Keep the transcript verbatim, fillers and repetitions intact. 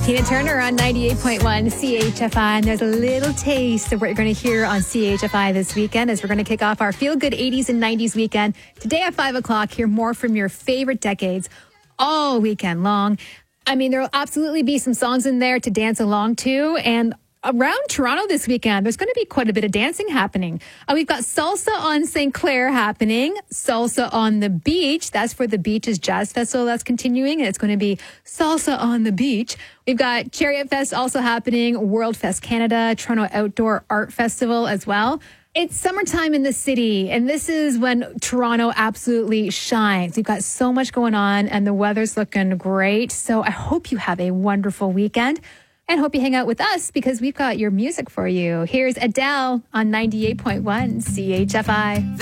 Tina Turner on ninety-eight point one C H F I. And there's a little taste of what you're going to hear on C H F I this weekend as we're going to kick off our Feel Good eighties and nineties weekend. Today at five o'clock, hear more from your favorite decades all weekend long. I mean, there will absolutely be some songs in there to dance along to. And around Toronto this weekend, there's going to be quite a bit of dancing happening. Uh, we've got Salsa on Saint Clair happening, Salsa on the Beach. That's for the Beaches Jazz Festival that's continuing, and it's going to be Salsa on the Beach. We've got Chariot Fest also happening, World Fest Canada, Toronto Outdoor Art Festival as well. It's summertime in the city, and this is when Toronto absolutely shines. We've got so much going on, and the weather's looking great. So I hope you have a wonderful weekend. And hope you hang out with us because we've got your music for you. Here's Adele on ninety-eight point one C H F I.